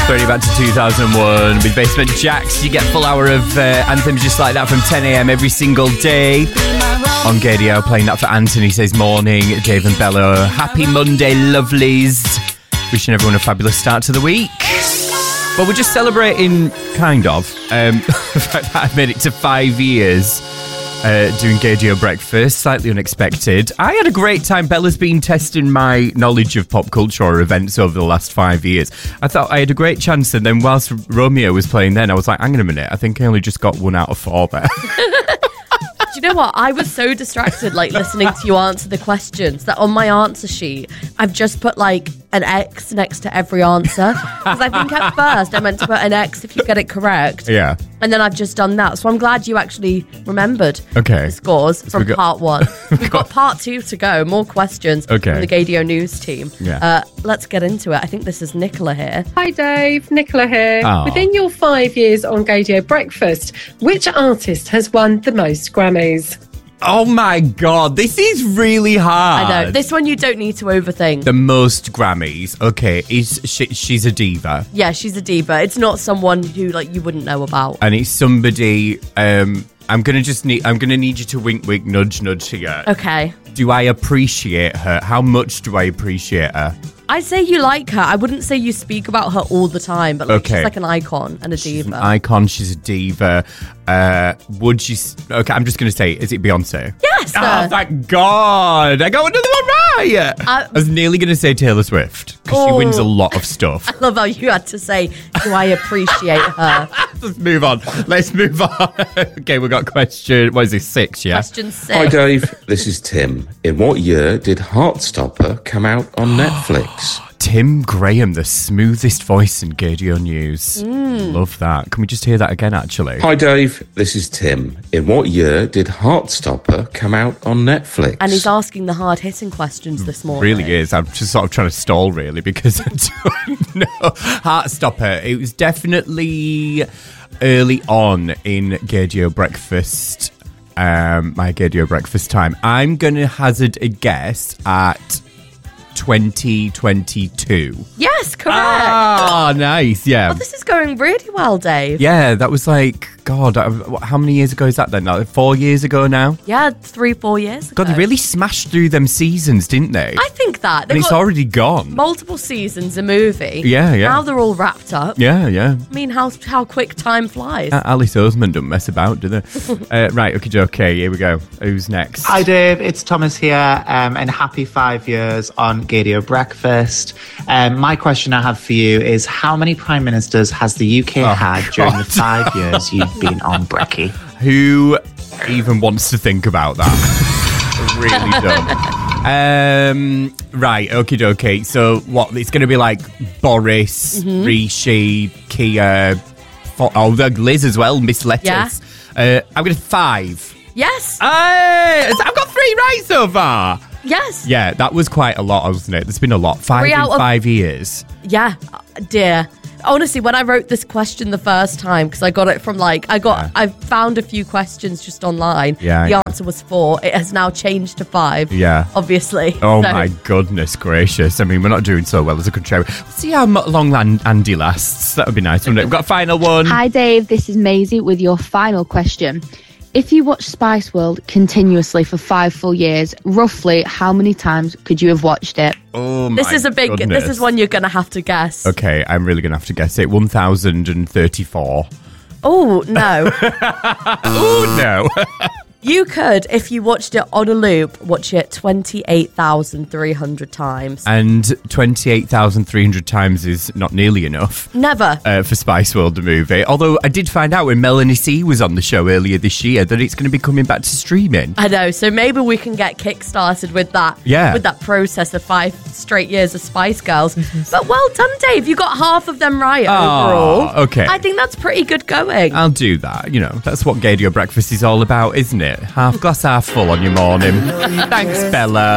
Throwing it back to 2001 with Basement Jaxx. You get a full hour of anthems just like that from 10 a.m. every single day. On Gadio, playing that for Anthony Says Morning, Dave and Bella. Happy Monday, lovelies. Wishing everyone a fabulous start to the week. Well, we're just celebrating, kind of, the fact that I've made it to 5 years doing Gadio Breakfast. Slightly unexpected. I had a great time. Bella's been testing my knowledge of pop culture or events over the last 5 years. I thought I had a great chance, and then whilst Romeo was playing then, I was like, hang on a minute, I think I only just got 1 out of 4 there. Do you know what? I was so distracted, listening to you answer the questions, that on my answer sheet, I've just put, an X next to every answer. Because I think at first I meant to put an X if you get it correct. Yeah. And then I've just done that. So I'm glad you actually remembered the scores from part 1. We've got part 2 to go. More questions from the Gadio News team. Yeah. Let's get into it. I think this is Nicola here. Hi Dave, Nicola here. Oh. Within your 5 years on Gadio Breakfast, which artist has won the most Grammys? Oh my God, this is really hard. I know. This one you don't need to overthink. The most Grammys. Okay, she's a diva. Yeah, she's a diva. It's not someone who you wouldn't know about. And it's somebody, I'm gonna need you to wink, nudge here. Okay. Do I appreciate her? How much do I appreciate her? I say you like her. I wouldn't say you speak about her all the time, but she's like an icon and a diva. She's an icon. She's a diva. Would you? Okay, I'm just going to say, is it Beyonce? Yes. Oh, thank God! I got another one right. I was nearly going to say Taylor Swift because she wins a lot of stuff. I love how you had to say, "Do I appreciate her?" Let's move on. Okay, we got question. What is this? 6? Yeah. Question 6. Hi Dave, this is Tim. In what year did Heartstopper come out on Netflix? Tim Graham, the smoothest voice in Gadio News. Love that. Can we just hear that again, actually? Hi Dave, this is Tim. In what year did Heartstopper come out on Netflix? And he's asking the hard-hitting questions this morning. Really is. I'm just sort of trying to stall, really, because I don't know. Heartstopper, it was definitely early on in Gadio Breakfast, my Gadio Breakfast time. I'm going to hazard a guess at 2022. Yes, correct. Ah, nice, yeah. Oh, this is going really well, Dave. Yeah, that was God, how many years ago is that then? 4 years ago now? Yeah, 3-4 years ago. God, they really smashed through them seasons, didn't they? I think that. And it's already gone. Multiple seasons a movie. Yeah. Now they're all wrapped up. Yeah. I mean, how quick time flies. Alice Oseman don't mess about, do they? Right, okay, here we go. Who's next? Hi Dave, it's Thomas here, and happy 5 years on Gadio Breakfast. My question I have for you is, how many Prime Ministers has the UK had during the 5 years you've been on Brekkie? Who even wants to think about that? Really dumb. Right, okay. So what? It's going to be Boris, Rishi, Keir, Liz as well, Miss Lettuce. Yeah. I'm going to 5. Yes. I've got 3 right so far. Yes. Yeah, that was quite a lot, wasn't it? There's been a lot. 5 in 5 years. Yeah, dear. Honestly, when I wrote this question the first time, because I got it from I found a few questions just online. Yeah. The answer was 4. It has now changed to 5. Yeah. Obviously. Oh my goodness gracious. I mean, we're not doing so well as a country. We'll see how long Andy lasts. That would be nice, wouldn't it? We've got a final one. Hi Dave, this is Maisie with your final question. If you watched Spice World continuously for 5 full years, roughly how many times could you have watched it? Oh my This is goodness. This is one you're going to have to guess. Okay, I'm really going to have to guess it. 1,034. Oh, no. Oh, no. You could, if you watched it on a loop, watch it 28,300 times. And 28,300 times is not nearly enough. Never. For Spice World, the movie. Although I did find out when Melanie C was on the show earlier this year that it's going to be coming back to streaming. I know, so maybe we can get kick-started with that. Yeah. With that process of 5 straight years of Spice Girls. But well done, Dave. You got half of them right overall. Okay. I think that's pretty good going. I'll do that. That's what Gadio Breakfast is all about, isn't it? Half glass, half full on your morning. Thanks, Bella.